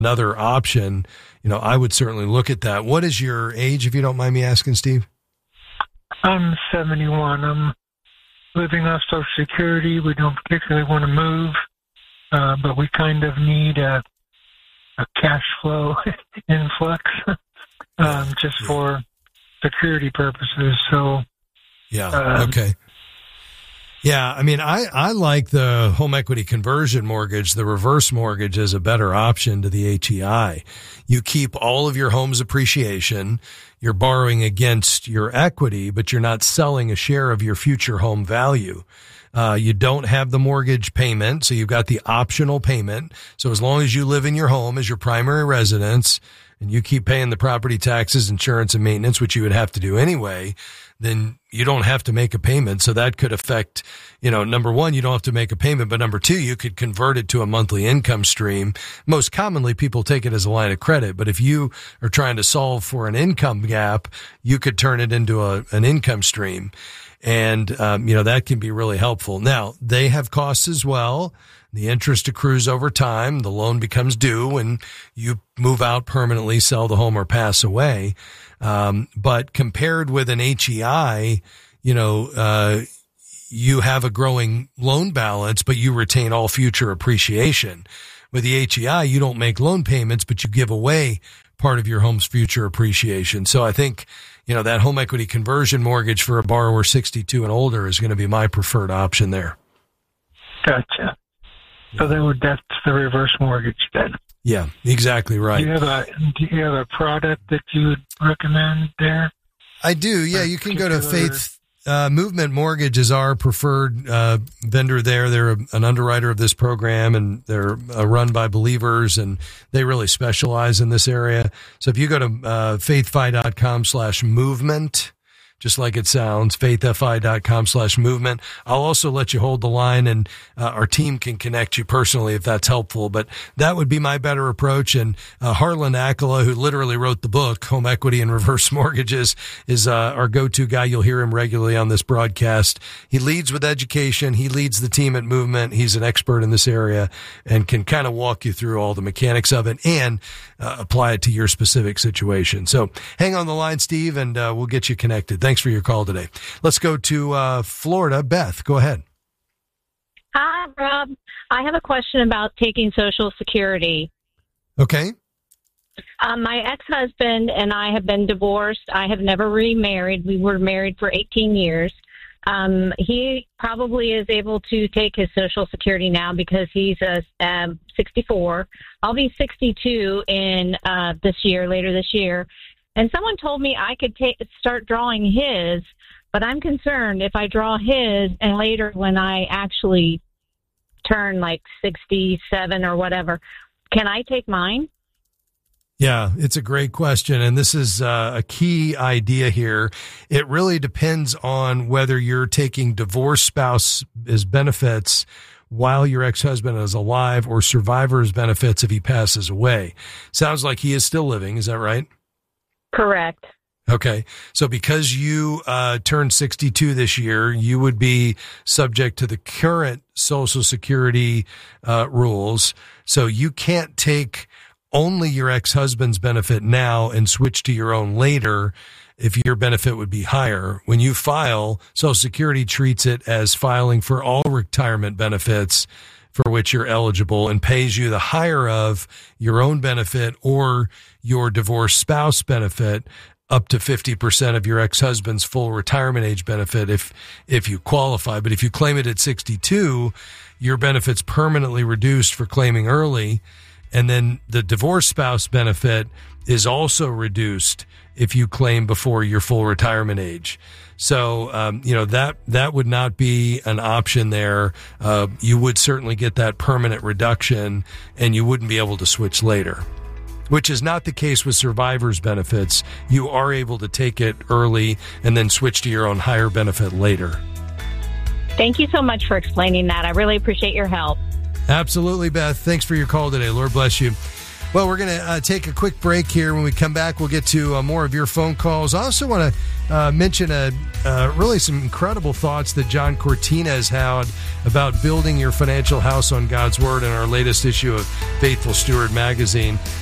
another option, I would certainly look at that. What is your age, if you don't mind me asking, Steve? I'm 71. I'm living off Social Security. We don't particularly want to move, but we kind of need a cash flow influx just for security purposes. So, okay. Yeah, I mean, I like the home equity conversion mortgage, the reverse mortgage, as a better option to the HEI. You keep all of your home's appreciation. You're borrowing against your equity, but you're not selling a share of your future home value. You don't have the mortgage payment, so you've got the optional payment. So as long as you live in your home as your primary residence and you keep paying the property taxes, insurance, and maintenance, which you would have to do anyway, then you don't have to make a payment. So that could affect, number one, you don't have to make a payment, but number two, you could convert it to a monthly income stream. Most commonly, people take it as a line of credit, but if you are trying to solve for an income gap, you could turn it into an income stream. And, that can be really helpful. Now, they have costs as well. The interest accrues over time. The loan becomes due when you move out permanently, sell the home, or pass away. But compared with an HEI, you have a growing loan balance, but you retain all future appreciation. With the HEI, you don't make loan payments, but you give away part of your home's future appreciation. So I think, that home equity conversion mortgage for a borrower 62 and older is going to be my preferred option there. Gotcha. So that's the reverse mortgage then. Yeah, exactly right. Do you have a product that you would recommend there? I do. Yeah, you can go to Faith Movement Mortgage is our preferred vendor there. They're an underwriter of this program, and they're run by believers, and they really specialize in this area. So if you go to faithfi.com/movement, just like it sounds, faithfi.com/movement. I'll also let you hold the line, and our team can connect you personally if that's helpful. But that would be my better approach. And Harlan Akela, who literally wrote the book, Home Equity and Reverse Mortgages, is our go-to guy. You'll hear him regularly on this broadcast. He leads with education. He leads the team at Movement. He's an expert in this area and can kind of walk you through all the mechanics of it and apply it to your specific situation. So hang on the line, Steve, and we'll get you connected. Thanks for your call today. Let's go to Florida. Beth, go ahead. Hi, Rob. I have a question about taking Social Security. Okay. My ex-husband and I have been divorced. I have never remarried. We were married for 18 years. He probably is able to take his Social Security now because he's 64. I'll be 62 in later this year. And someone told me I could start drawing his, but I'm concerned if I draw his and later when I actually turn like 67 or whatever, can I take mine? Yeah, it's a great question. And this is a key idea here. It really depends on whether you're taking divorced spouse as benefits while your ex-husband is alive or survivor's benefits if he passes away. Sounds like he is still living. Is that right? Correct. Okay. So because you turned 62 this year, you would be subject to the current Social Security rules. So you can't take only your ex-husband's benefit now and switch to your own later if your benefit would be higher. When you file, Social Security treats it as filing for all retirement benefits for which you're eligible and pays you the higher of your own benefit or your divorced spouse benefit up to 50% of your ex-husband's full retirement age benefit if you qualify. But if you claim it at 62, your benefit's permanently reduced for claiming early. And then the divorced spouse benefit is also reduced if you claim before your full retirement age. So, that would not be an option there. You would certainly get that permanent reduction and you wouldn't be able to switch later, which is not the case with survivor's benefits. You are able to take it early and then switch to your own higher benefit later. Thank you so much for explaining that. I really appreciate your help. Absolutely, Beth. Thanks for your call today. Lord bless you. Well, we're going to take a quick break here. When we come back, we'll get to more of your phone calls. I also want mention really some incredible thoughts that John Cortines had about building your financial house on God's Word in our latest issue of Faithful Steward magazine.